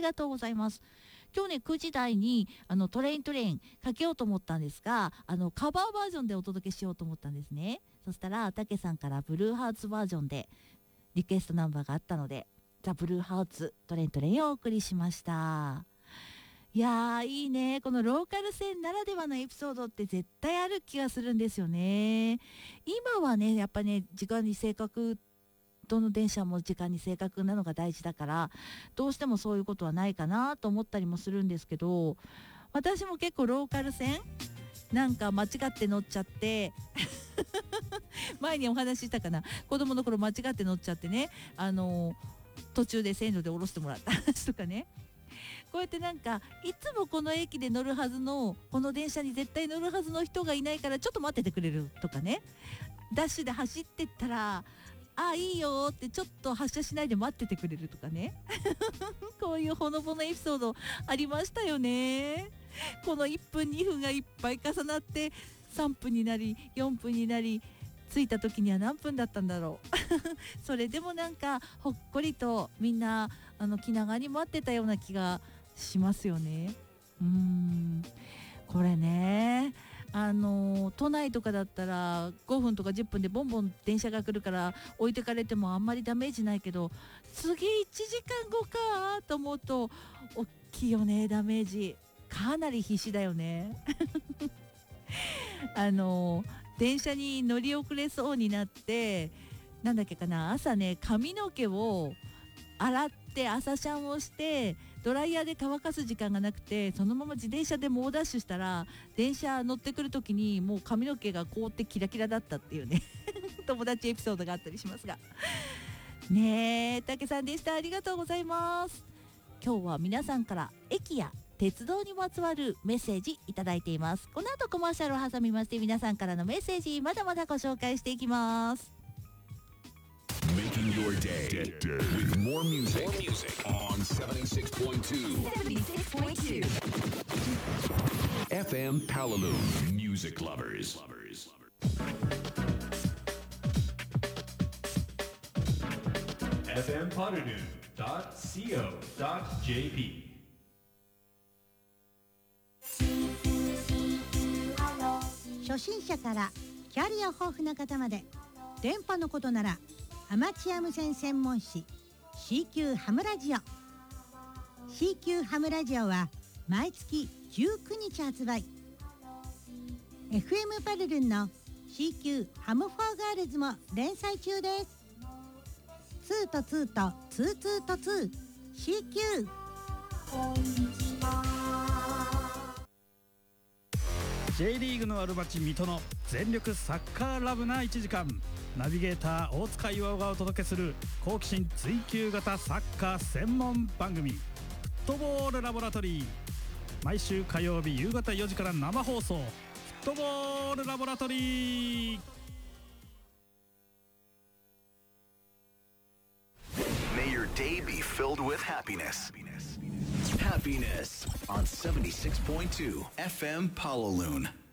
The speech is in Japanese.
がとうございます。今日ね9時台にトレインかけようと思ったんですが、カバーバージョンでお届けしようと思ったんですね。そしたらたけさんからブルーハーツバージョンでリクエストナンバーがあったので、ザ・ブルーハーツトレインをお送りしました。いやーいいね。このローカル線ならではのエピソードって絶対ある気がするんですよね。今はねやっぱね時間に正確、どの電車も時間に正確なのが大事だからどうしてもそういうことはないかなと思ったりもするんですけど、私も結構ローカル線なんか間違って乗っちゃって前にお話ししたかな、子供の頃間違って乗っちゃってね、途中で線路で降ろしてもらった話とかね。こうやってなんかいつもこの駅で乗るはずのこの電車に絶対乗るはずの人がいないからちょっと待っててくれるとかね、ダッシュで走ってったらいいよってちょっと発車しないで待っててくれるとかねこういうほのぼのエピソードありましたよね。この1分2分がいっぱい重なって3分になり4分になり、着いた時には何分だったんだろうそれでもなんかほっこりとみんな気長に待ってたような気がしますよね。これね都内とかだったら5分とか10分でボンボン電車が来るから置いてかれてもあんまりダメージないけど、次1時間後かと思うと大きいよね。ダメージかなり必死だよね電車に乗り遅れそうになってなんだっけかな、朝ね髪の毛を洗って朝シャンをしてドライヤーで乾かす時間がなくて、そのまま自転車で猛ダッシュしたら電車乗ってくる時にもう髪の毛が凍ってキラキラだったっていうね友達エピソードがあったりしますがねえ。たけさんでした。ありがとうございます。今日は皆さんから駅や鉄道にまつわるメッセージいただいています。この後コマーシャルを挟みまして皆さんからのメッセージまだまだご紹介していきます。 Making your day with more music on 76.2 FM Palalu Music Lovers. fmpalalu.co.jp 初心者からキャリア豊富な方まで、電波のことならアマチュア無線専門誌 CQ ハムラジオ。 CQ ハムラジオは毎月19日発売。 FM パルルンの CQ ハムフォーガールズも連載中です。2と2と22と 2CQ。 J リーグのある町水戸の全力サッカーラブな1時間、ナビゲーター大塚岩がお届けする好奇心追求型サッカー専門番組フットボールラボラトリー。毎週火曜日夕方4時から生放送、フットボールラボラトリー。 May your day be filled with happiness. Happiness on 76.2 FM Palalu.